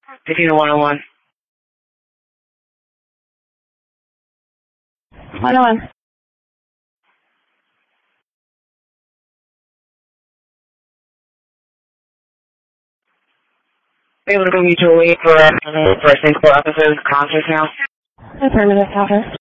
Defina 101. 101. Able to go mutual aid for a single episode of Conscious now? Affirmative, Talker.